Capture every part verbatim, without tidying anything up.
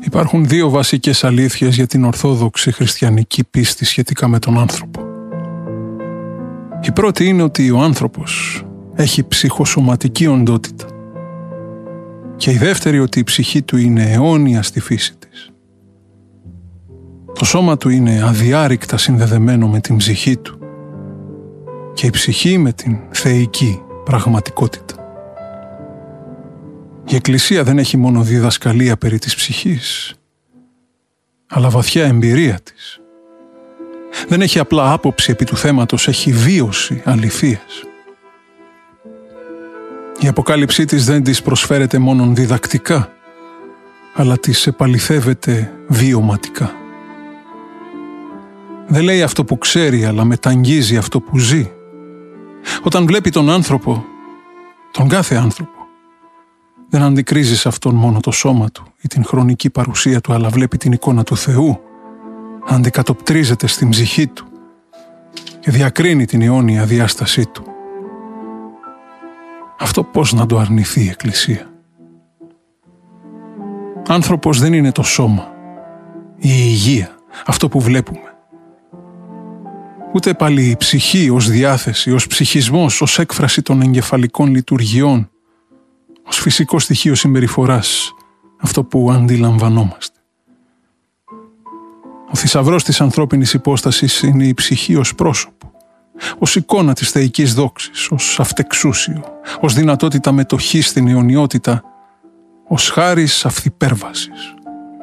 Υπάρχουν δύο βασικές αλήθειες για την ορθόδοξη χριστιανική πίστη σχετικά με τον άνθρωπο. Η πρώτη είναι ότι ο άνθρωπος έχει ψυχοσωματική οντότητα. Και η δεύτερη ότι η ψυχή του είναι αιώνια στη φύση της. Το σώμα του είναι αδιάρρηκτα συνδεδεμένο με την ψυχή του και η ψυχή με την θεϊκή πραγματικότητα. Η Εκκλησία δεν έχει μόνο διδασκαλία περί της ψυχής, αλλά βαθιά εμπειρία της. Δεν έχει απλά άποψη επί του θέματος, έχει βίωση αληθείας. Η αποκάλυψή της δεν της προσφέρεται μόνον διδακτικά, αλλά της επαληθεύεται βιωματικά. Δεν λέει αυτό που ξέρει, αλλά μεταγγίζει αυτό που ζει. Όταν βλέπει τον άνθρωπο, τον κάθε άνθρωπο, δεν αντικρίζει σε αυτόν μόνο το σώμα του ή την χρονική παρουσία του, αλλά βλέπει την εικόνα του Θεού, αντικατοπτρίζεται στην ψυχή του και διακρίνει την αιώνια διάστασή του. Αυτό πώς να το αρνηθεί η Εκκλησία? Άνθρωπος δεν είναι το σώμα, η υγεία, αυτό που βλέπουμε. Ούτε πάλι η ψυχή ως διάθεση, ως ψυχισμός, ως έκφραση των εγκεφαλικών λειτουργιών, ως φυσικό στοιχείο συμπεριφοράς, αυτό που αντιλαμβανόμαστε. Ο θησαυρός της ανθρώπινης υπόστασης είναι η ψυχή ως πρόσωπο, ως εικόνα της θεϊκής δόξης, ως αυτεξούσιο, ως δυνατότητα μετοχής στην αιωνιότητα, ως χάρις αυθυπέρβασης.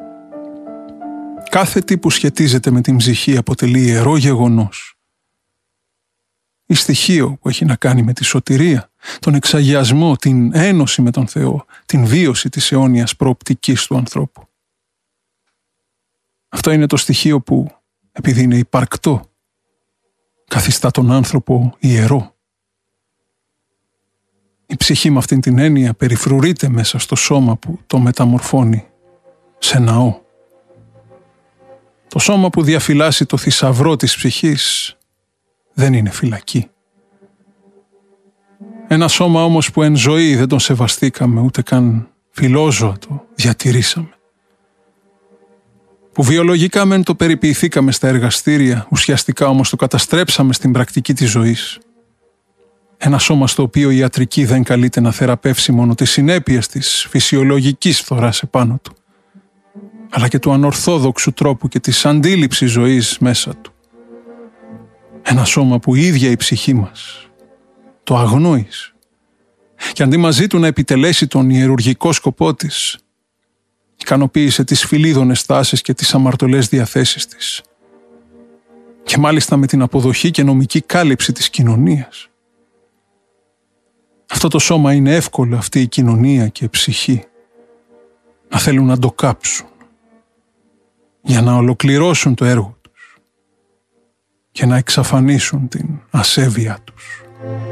Κάθε τι που σχετίζεται με την ψυχή αποτελεί ιερό γεγονός ή στοιχείο που έχει να κάνει με τη σωτηρία, τον εξαγιασμό, την ένωση με τον Θεό, την βίωση της αιώνιας προοπτικής του ανθρώπου. Αυτό είναι το στοιχείο που, επειδή είναι υπαρκτό, καθιστά τον άνθρωπο ιερό. Η ψυχή με αυτήν την έννοια περιφρουρείται μέσα στο σώμα που το μεταμορφώνει σε ναό. Το σώμα που διαφυλάσσει το θησαυρό της ψυχής δεν είναι φυλακή. Ένα σώμα όμως που εν ζωή δεν τον σεβαστήκαμε, ούτε καν φιλόζωα το διατηρήσαμε. Που βιολογικά μεν το περιποιηθήκαμε στα εργαστήρια, ουσιαστικά όμως το καταστρέψαμε στην πρακτική της ζωής. Ένα σώμα στο οποίο η ιατρική δεν καλείται να θεραπεύσει μόνο τις συνέπειες της φυσιολογικής φθοράς επάνω του, αλλά και του ανορθόδοξου τρόπου και της αντίληψης ζωής μέσα του. Ένα σώμα που η ίδια η ψυχή μας το αγνόησε και αντί μαζί του να επιτελέσει τον ιερουργικό σκοπό της, ικανοποίησε τις φιλίδωνες τάσεις και τις αμαρτωλές διαθέσεις της, και μάλιστα με την αποδοχή και νομική κάλυψη της κοινωνίας. Αυτό το σώμα είναι εύκολο αυτή η κοινωνία και η ψυχή να θέλουν να το κάψουν για να ολοκληρώσουν το έργο τους και να εξαφανίσουν την ασέβεια τους.